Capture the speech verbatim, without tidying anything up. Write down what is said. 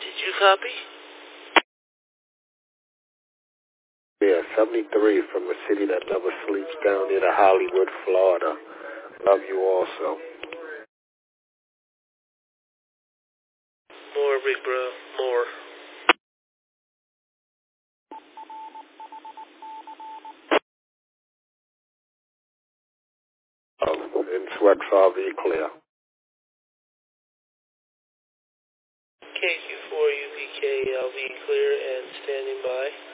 Did you copy? Yeah, seventy-three from the city that never sleeps down near the Hollywood, Florida. Love you also. More, big bro. More. Oh, in Swex R V clear. K Q four U P K L V clear and standing by.